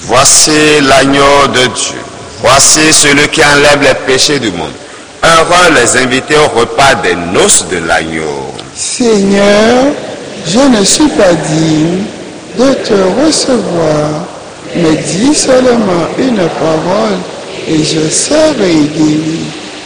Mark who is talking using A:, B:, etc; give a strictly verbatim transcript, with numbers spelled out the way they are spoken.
A: Voici l'agneau de Dieu. Voici celui qui enlève les péchés du monde. Heureux les invités au repas des noces de l'agneau.
B: Seigneur, je ne suis pas digne de te recevoir, mais dis seulement une parole et je serai guéri.